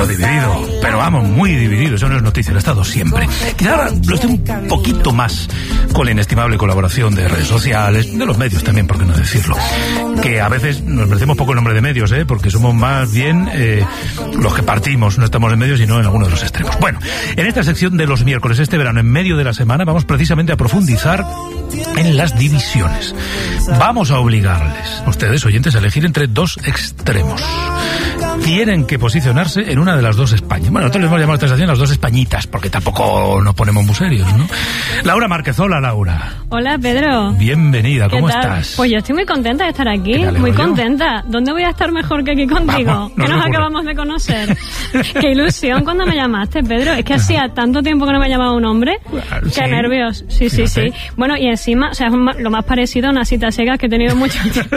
Bueno, dividido, pero vamos, muy dividido. Eso no es noticia, lo he estado siempre. Quizá ahora lo estoy un poquito más con la inestimable colaboración de redes sociales, de los medios también, por qué no decirlo. Que a veces nos merecemos poco el nombre de medios, porque somos más bien los que partimos, no estamos en medios sino en alguno de los extremos. Bueno, en esta sección de los miércoles, este verano, en medio de la semana, vamos precisamente a profundizar en las divisiones. Vamos a obligarles, ustedes oyentes, a elegir entre dos extremos. Tienen que posicionarse en una de las dos Españas. Bueno, nosotros les hemos llamado a esta estación las dos Españitas, porque tampoco nos ponemos muy serios, ¿no? Laura Márquez, hola, Laura. Hola, Pedro. Bienvenida, ¿cómo estás? Pues yo estoy muy contenta de estar aquí, muy contenta. ¿Dónde voy a estar mejor que aquí contigo? Vamos, que nos acabamos de conocer. Qué ilusión cuando me llamaste, Pedro. Es que hacía tanto tiempo que no me llamaba un hombre. Qué nervios. Sí. Bueno, y encima, o sea, es lo más parecido a una cita ciega que he tenido mucho tiempo.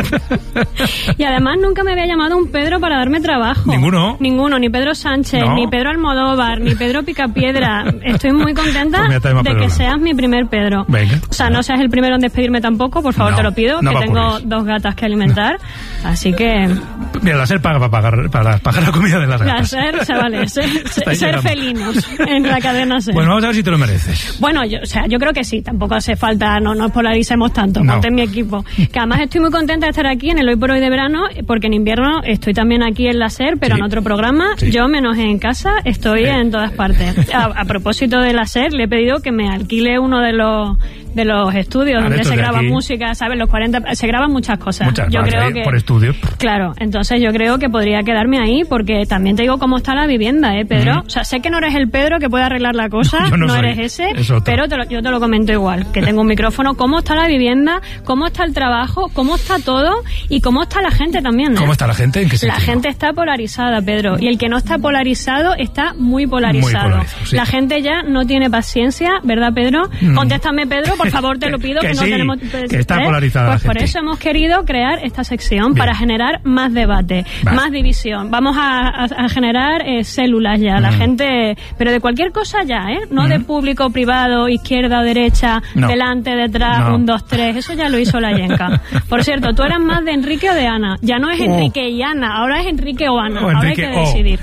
Y además nunca me había llamado un Pedro para darme trabajo. ¿Ninguno? Ninguno, ni Pedro Sánchez, ni Pedro Almodóvar, ni Pedro Picapiedra. Estoy muy contenta de que seas mi primer Pedro. Venga. O sea, no seas el primero en despedirme tampoco, por favor, te lo pido, que tengo dos gatas que alimentar. Así que... Mira, la SER paga para pagar la comida de las gatas. La SER, se vale, ser felinos en la cadena SER. Bueno, vamos a ver si te lo mereces. Bueno, yo creo que sí, tampoco hace falta, no nos polaricemos tanto, ponte en mi equipo. Que además estoy muy contenta de estar aquí en el Hoy por Hoy de verano, porque en invierno estoy también aquí en la SER, pero en otro programa. Yo, menos en casa, estoy en todas partes. A propósito de la SER, le he pedido que me alquile uno de los estudios donde se graba música, ¿sabes? Los 40, se graban muchas cosas. Yo creo que por estudio. Claro, entonces yo creo que podría quedarme ahí, porque también te digo cómo está la vivienda, Pedro. O sea, sé que no eres el Pedro que puede arreglar la cosa, no eres ese, pero yo te lo comento igual, que tengo un micrófono. ¿Cómo está la vivienda? ¿Cómo está el trabajo? ¿Cómo está todo? Y cómo está la gente también, ¿Cómo está la gente? ¿En qué sentido? La gente está polarizada, Pedro, y el que no está polarizado está muy polarizado. Sí. La gente ya no tiene paciencia, ¿verdad, Pedro? Contéstame, Pedro, por favor, te lo pido, que no tenemos... Que está polarizada. Pues por eso hemos querido crear esta sección, para generar más debate, más división. Vamos a generar células ya, la gente, pero de cualquier cosa ya, no de público, privado, izquierda o derecha, delante, detrás, 1, 2, 3, eso ya lo hizo la Yenka. Por cierto, ¿tú eras más de Enrique o de Ana? Ya no es Enrique y Ana, ahora es Enrique o Ana, ahora hay que decidir.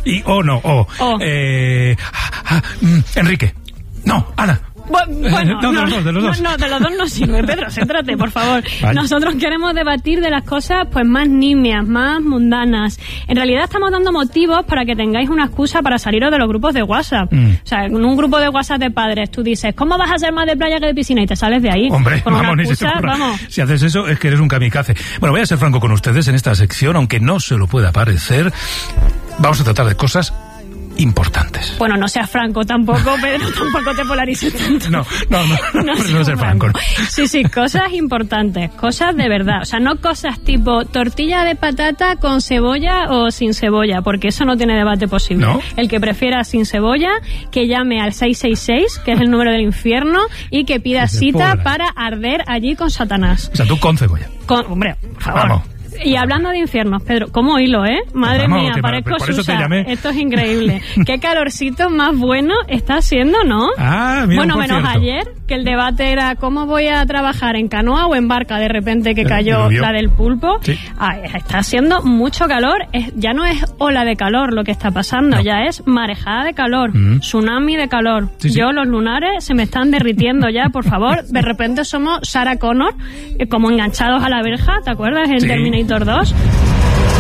Enrique. No, Ana. Bueno, de los dos. No, de los dos no sirve, Pedro, céntrate, por favor. Vale. Nosotros queremos debatir de las cosas pues más nimias, más mundanas. En realidad estamos dando motivos para que tengáis una excusa para saliros de los grupos de WhatsApp. O sea, en un grupo de WhatsApp de padres tú dices, ¿cómo vas a ser más de playa que de piscina? Y te sales de ahí. Hombre, con vamos, una excusa, si haces eso es que eres un kamikaze. Bueno, voy a ser franco con ustedes en esta sección, aunque no se lo pueda parecer. Vamos a tratar de cosas importantes. Bueno, no seas franco tampoco, Pedro, tampoco te polarices tanto. No ser franco. Sí, cosas importantes, cosas de verdad. O sea, no cosas tipo tortilla de patata con cebolla o sin cebolla, porque eso no tiene debate posible. ¿No? El que prefiera sin cebolla, que llame al 666, que es el número del infierno, y que pida cita para arder allí con Satanás. O sea, tú con cebolla. Hombre, por favor. Vamos. Y hablando de infiernos, Pedro, ¿cómo hilo, Madre mía, parezco Susa. Esto es increíble. Qué calorcito más bueno está haciendo, ¿no? Bueno, menos ayer, que el debate era cómo voy a trabajar, en canoa o en barca, de repente que cayó la del pulpo. Sí. Está haciendo mucho calor. Ya no es ola de calor lo que está pasando, ya es marejada de calor, tsunami de calor. Sí. Yo, los lunares se me están derritiendo ya, por favor. De repente somos Sarah Connor, como enganchados a la verja, ¿te acuerdas? En Terminator 2.